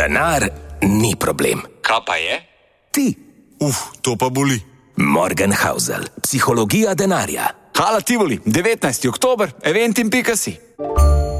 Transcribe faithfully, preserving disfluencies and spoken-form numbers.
Denar ni problem. Kaj pa je? Ti. Uf, to pa boli. Morgenhausel, psihologija denarja. Hala Tivoli, devetnajsti oktober, eventim pika si.